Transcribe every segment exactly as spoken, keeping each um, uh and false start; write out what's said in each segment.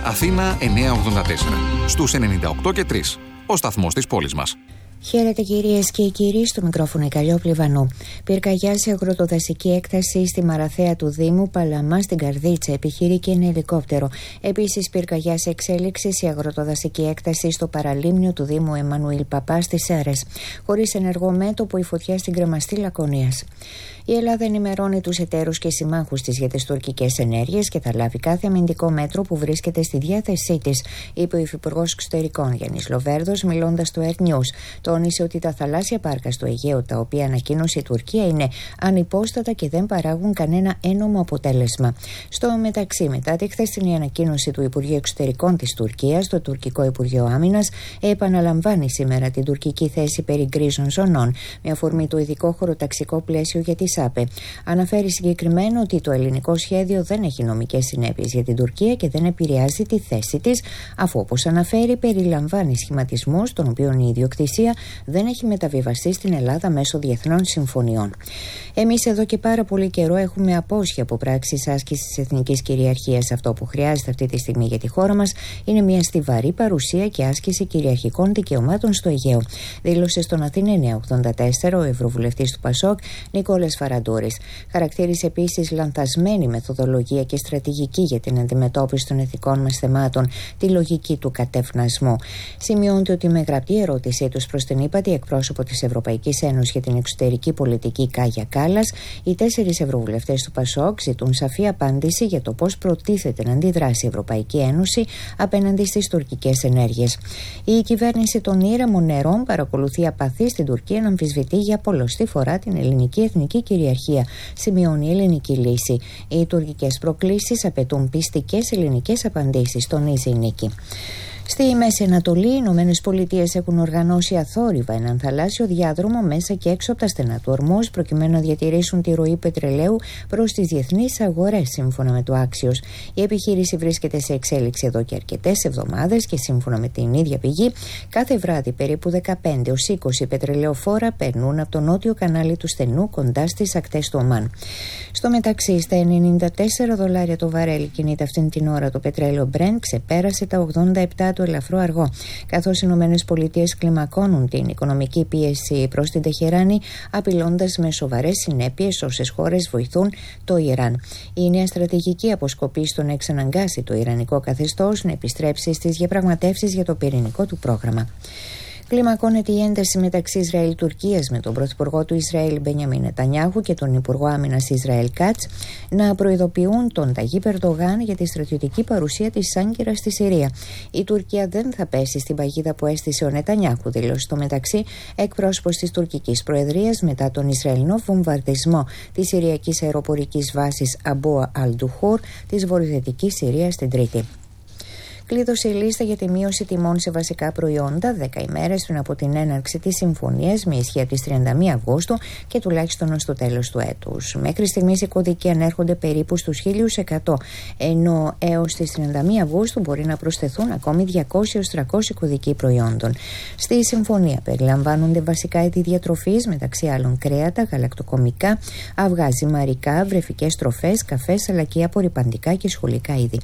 Αθήνα εννιακόσια ογδόντα τέσσερα. Στους ενενήντα οκτώ και τρία. Ο σταθμός της πόλης μας. Χαίρετε κυρίες και κύριοι, στο μικρόφωνο η Καλλιόπλη Βανού. Πυρκαγιά σε αγροτοδασική έκταση στη Μαραθέα του Δήμου, Παλαμά στην Καρδίτσα, επιχειρεί και ένα ελικόπτερο. Επίσης, πυρκαγιά σε εξέλιξη σε αγροτοδασική έκταση στο παραλίμνιο του Δήμου Εμμανουήλ Παπά στις Σέρρες. Χωρίς ενεργό μέτωπο η φωτιά στην κρεμαστή Λακωνίας. Η Ελλάδα ενημερώνει τους εταίρους και συμμάχους της για τις τουρκικές ενέργειες και θα λάβει κάθε αμυντικό μέτρο που βρίσκεται στη διάθεσή της, είπε ο Υφυπουργός Εξωτερικών Γιάννης Λοβέρδος, μιλώντας στο Air News. Τόνισε ότι τα θαλάσσια πάρκα στο Αιγαίο, τα οποία ανακοίνωσε η Τουρκία, είναι ανυπόστατα και δεν παράγουν κανένα ένομο αποτέλεσμα. Στο μεταξύ, μετά τη χθεσινή ανακοίνωση του Υπουργείου Εξωτερικών της Τουρκίας, το τουρκικό Υπουργείο Άμυνας επαναλαμβάνει σήμερα την τουρκική θέση περί γκρίζων ζωνών, με αφορμή το ειδικό χωροταξικό πλαίσιο για τη ΣΑΠΕ. Αναφέρει συγκεκριμένα ότι το ελληνικό σχέδιο δεν έχει νομικές συνέπειες για την Τουρκία και δεν επηρεάζει τη θέση της, αφού, όπως αναφέρει, περιλαμβάνει σχηματισμούς των οποίων η ιδιοκτησία δεν έχει μεταβιβαστεί στην Ελλάδα μέσω διεθνών συμφωνιών. Εμείς εδώ και πάρα πολύ καιρό έχουμε απόσχει από πράξεις άσκησης της εθνικής κυριαρχίας. Αυτό που χρειάζεται αυτή τη στιγμή για τη χώρα μας είναι μια στιβαρή παρουσία και άσκηση κυριαρχικών δικαιωμάτων στο Αιγαίο, δήλωσε στον Αθήνα εννιακόσια ογδόντα τέσσερα ο Ευρωβουλευτής του Πασόκ Νικόλας Φαραντούρης. Χαρακτήρισε επίσης λανθασμένη μεθοδολογία και στρατηγική για την αντιμετώπιση των εθνικών μας θεμάτων τη λογική του κατευνασμού. Σημειώνεται ότι με γραπτή ερώτησή τους προς την ύπατη εκπρόσωπο της Ευρωπαϊκής Ένωσης για την εξωτερική πολιτική Κάγια Κάλλας, οι τέσσερις ευρωβουλευτές του Πασόκ ζητούν σαφή απάντηση για το πώς προτίθεται να αντιδράσει η Ευρωπαϊκή Ένωση απέναντι στις τουρκικές ενέργειες. Η κυβέρνηση των ήρεμων νερών παρακολουθεί απαθή στην Τουρκία να αμφισβητεί για πολλοστή φορά την ελληνική εθνική κυριαρχία, σημειώνει η Ελληνική Λύση. Οι τουρκικές προκλήσεις απαιτούν πιστικές ελληνικές απαντήσεις, τονίζει η Νίκη. Στη Μέση Ανατολή, οι Ηνωμένες Πολιτείες έχουν οργανώσει αθόρυβα έναν θαλάσσιο διάδρομο μέσα και έξω από τα στενά του Ορμούζ, προκειμένου να διατηρήσουν τη ροή πετρελαίου προς τις διεθνείς αγορές, σύμφωνα με το Axios. Η επιχείρηση βρίσκεται σε εξέλιξη εδώ και αρκετές εβδομάδες και, σύμφωνα με την ίδια πηγή, κάθε βράδυ περίπου δεκαπέντε έως είκοσι πετρελαιοφόρα περνούν από το νότιο κανάλι του στενού κοντά στις ακτές του Ομάν. Στο μεταξύ, στα ενενήντα τέσσερα δολάρια το βαρέλι κινείται αυτήν την ώρα το πετρέλαιο Brent, ξεπέρασε τα ογδόντα επτά το ελαφρό αργό, καθώς οι Ηνωμένες Πολιτείες κλιμακώνουν την οικονομική πίεση προς την Τεχεράνη, απειλώντας με σοβαρές συνέπειες όσες χώρες βοηθούν το Ιράν. Η νέα στρατηγική αποσκοπεί στο να εξαναγκάσει το ιρανικό καθεστώς να επιστρέψει στις διαπραγματεύσεις για το πυρηνικό του πρόγραμμα. Κλιμακώνεται η ένταση μεταξύ Ισραήλ-Τουρκίας, με τον πρωθυπουργό του Ισραήλ Μπενιαμίν Νετανιάχου και τον υπουργό άμυνας Ισραήλ Κάτς να προειδοποιούν τον Ταγίπ Ερντογάν για τη στρατιωτική παρουσία της Άγκυρας στη Συρία. Η Τουρκία δεν θα πέσει στην παγίδα που έστησε ο Νετανιάχου, δήλωσε στο μεταξύ εκπρόσωπος της τουρκικής προεδρίας μετά τον Ισραηλινό βομβαρδισμό της συριακής αεροπορικής βάσης Αμπούα Αλντουχούρ της βορειοδυτικής Συρίας την Τρίτη. Κλείδωσε η λίστα για τη μείωση τιμών σε βασικά προϊόντα δέκα ημέρες πριν από την έναρξη της συμφωνίας, με ισχύ από τις τριάντα μία Αυγούστου και τουλάχιστον ως το τέλος του έτους. Μέχρι στιγμής οι κωδικοί ανέρχονται περίπου στους χίλια εκατό, ενώ έως τις τριάντα μία Αυγούστου μπορεί να προσθεθούν ακόμη διακόσια έως τριακόσια κωδικοί προϊόντων. Στη συμφωνία περιλαμβάνονται βασικά είδη διατροφής, μεταξύ άλλων κρέατα, γαλακτοκομικά, αυγά, ζυμαρικά, βρεφικές τροφές, καφές αλλά και απορρυπαντικά και σχολικά είδη.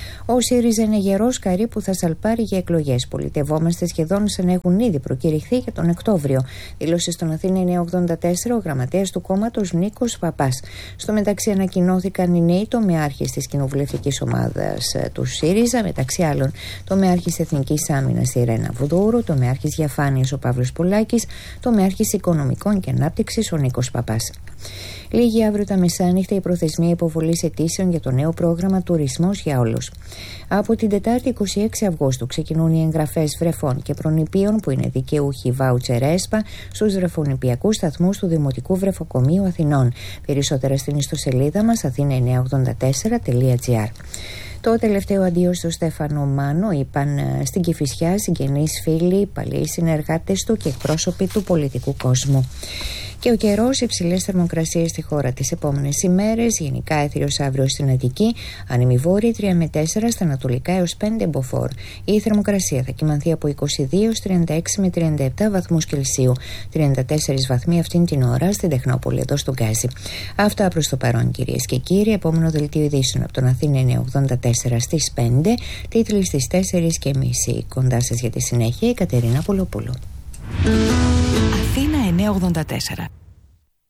Ο ΣΥΡΙΖΑ είναι γερός καρύ που θα σαλπάρει για εκλογές. Πολιτευόμαστε σχεδόν σαν να έχουν ήδη προκηρυχθεί για τον Οκτώβριο, δήλωσε στον Αθήνα εννιακόσια ογδόντα τέσσερα ο γραμματέας του κόμματος Νίκος Παπάς. Στο μεταξύ, ανακοινώθηκαν οι νέοι τομεάρχες της κοινοβουλευτικής ομάδας του ΣΥΡΙΖΑ, μεταξύ άλλων τομεάρχης Εθνικής Άμυνας η Ρένα Βουδούρου, τομεάρχης Διαφάνειας ο Παύλος Πολάκης, τομεάρχης Οικονομικών και Ανάπτυξης ο Νίκος Παπάς. Λίγη αύριο τα μεσάνυχτα η προθεσμία υποβολής αιτήσεων για το νέο πρόγραμμα Τουρισμός για Όλους. Από την Τετάρτη είκοσι έξι Αυγούστου ξεκινούν οι εγγραφές βρεφών και προνηπίων που είναι δικαιούχοι βάουτσερ ΕΣΠΑ στους βρεφονηπιακούς σταθμούς του Δημοτικού Βρεφοκομείου Αθηνών. Περισσότερα στην ιστοσελίδα μας αθήνα εννιακόσια ογδόντα τέσσερα τελεία τζι άρ. Το τελευταίο αντίο στο Στέφανο Μάνο είπαν στην Κηφισιά συγγενείς, φίλοι, παλιοί συνεργάτες του και εκπρόσωποι του πολιτικού κόσμου. Και ο καιρός, υψηλές θερμοκρασίες στη χώρα τις επόμενες ημέρες. Γενικά έθριος αύριο στην Αττική, άνεμη βόρεια τρία με τέσσερα, στα ανατολικά έως πέντε μποφόρ. Η θερμοκρασία θα κυμανθεί από είκοσι δύο έως τριάντα έξι με τριάντα επτά βαθμούς Κελσίου. τριάντα τέσσερις βαθμοί αυτήν την ώρα στην Τεχνόπολη, εδώ στον Γκάζι. Αυτά προς το παρόν, κυρίες και κύριοι. Επόμενο δελτίο ειδήσεων από τον Αθήνα εννιακόσια ογδόντα τέσσερα στις πέντε. Τίτλοι στις τέσσερις και μισή. Κοντά σας για τη συνέχεια η Κατερίνα Πολοπούλου. Αθήνα εννιακόσια ογδόντα τέσσερα.